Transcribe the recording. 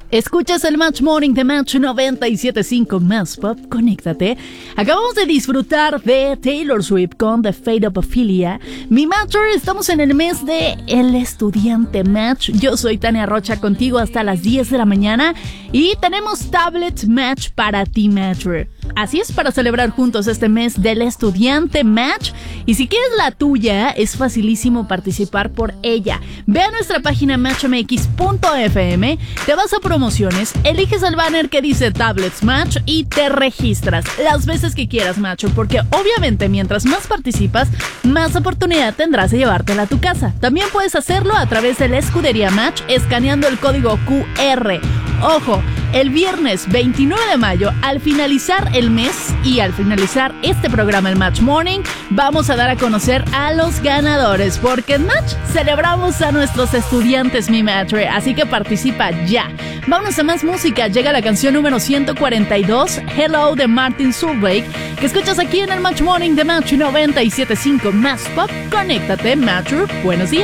Escuchas el Match Morning de Match 97.5 Más Pop, conéctate. Acabamos de disfrutar de Taylor Swift con The Fate of Ophelia. Mi Matcher, estamos en el mes de El Estudiante Match. Yo soy Tania Rocha, contigo hasta las 10 de la mañana. Y tenemos Tablet Match para ti, Matcher. Así es, para celebrar juntos este mes del Estudiante Match. Y si quieres la tuya, es facilísimo participar por ella. Ve a nuestra página matchmx.fm, te vas a promociones, eliges el banner que dice Tablets Match y te registras las veces que quieras, macho, porque obviamente mientras más participas, más oportunidad tendrás de llevártela a tu casa. También puedes hacerlo a través de la Escudería Match escaneando el código QR. Ojo, el viernes 29 de mayo, al finalizar el mes y al finalizar este programa, el Match Morning, vamos a dar a conocer a los ganadores, porque en Match celebramos a nuestros estudiantes, mi Match, así que participa ya. Vámonos a más música, llega la canción número 142, Hello, de Martin Solveig, que escuchas aquí en el Match Morning de Match 97.5 Más Pop. Conéctate, Match, buenos días.